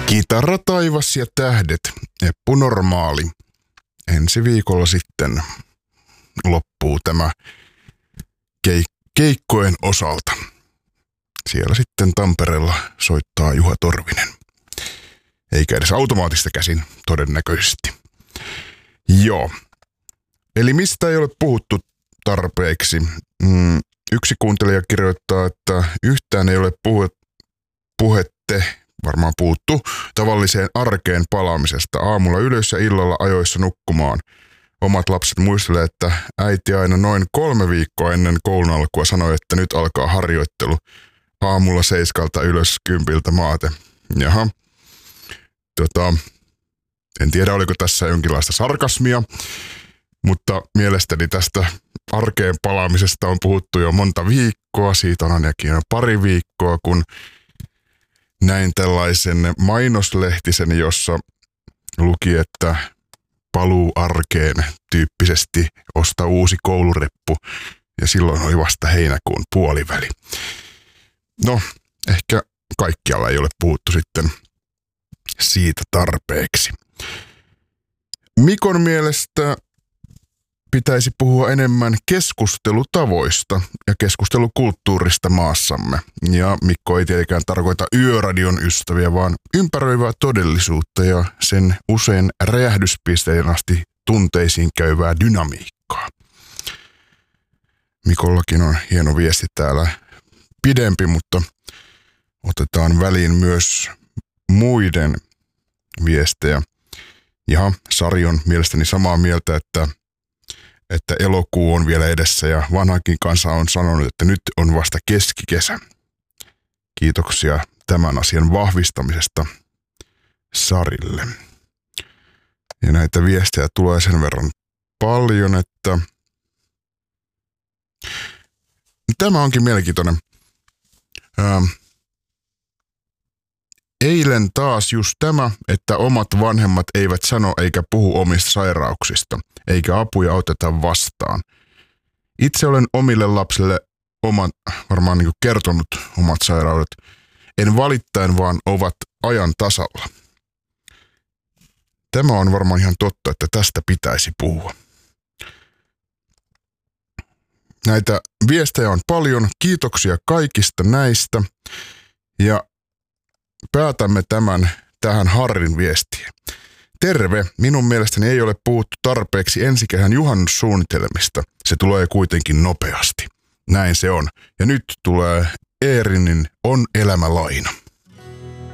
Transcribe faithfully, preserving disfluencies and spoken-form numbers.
Kitara, taivas ja tähdet, Eppu Normaali. Ensi viikolla sitten loppuu tämä keik- keikkojen osalta. Siellä sitten Tampereella soittaa Juha Torvinen. Eikä edes automaattista käsin, todennäköisesti. Joo. Eli mistä ei ole puhuttu tarpeeksi? Mm, yksi kuuntelija kirjoittaa, että yhtään ei ole puhe, puhette, varmaan puuttu, tavalliseen arkeen palaamisesta. Aamulla ylös ja illalla ajoissa nukkumaan. Omat lapset muistelee, että äiti aina noin kolme viikkoa ennen koulun alkua sanoi, että nyt alkaa harjoittelu. Aamulla seiskalta ylös kympiltä maate. Jaha. Tota, en tiedä, oliko tässä jonkinlaista sarkasmia, mutta mielestäni tästä arkeen palaamisesta on puhuttu jo monta viikkoa. Siitä on ainakin jo pari viikkoa, kun näin tällaisen mainoslehtisen, jossa luki, että paluu arkeen tyyppisesti osta uusi koulureppu, ja silloin oli vasta heinäkuun puoliväli. No, ehkä kaikkialla ei ole puhuttu sitten siitä tarpeeksi. Mikon mielestä pitäisi puhua enemmän keskustelutavoista ja keskustelukulttuurista maassamme. Ja Mikko ei tietenkään tarkoita yöradion ystäviä, vaan ympäröivää todellisuutta ja sen usein räjähdyspisteen asti tunteisiin käyvää dynamiikkaa. Mikollakin on hieno viesti täällä, pidempi, mutta otetaan väliin myös muiden viestejä. Ja Sari on mielestäni samaa mieltä, että että elokuu on vielä edessä ja vanhakin kansa on sanonut, että nyt on vasta keskikesä. Kiitoksia tämän asian vahvistamisesta Sarille. Ja näitä viestejä tulee sen verran paljon, että tämä onkin mielenkiintoinen. Ää, Eilen taas just tämä, että omat vanhemmat eivät sano eikä puhu omista sairauksista, eikä apuja oteta vastaan. Itse olen omille lapsille oman, varmaan niin kuin kertonut omat sairaudet, en valittain, vaan ovat ajan tasalla. Tämä on varmaan ihan totta, että tästä pitäisi puhua. Näitä viestejä on paljon, kiitoksia kaikista näistä, ja päätämme tämän tähän Harrin viestiin. Terve, minun mielestäni ei ole puhuttu tarpeeksi ensikähän juhannussuunnitelmista. Se tulee kuitenkin nopeasti. Näin se on. Ja nyt tulee Eerinin On elämä laina.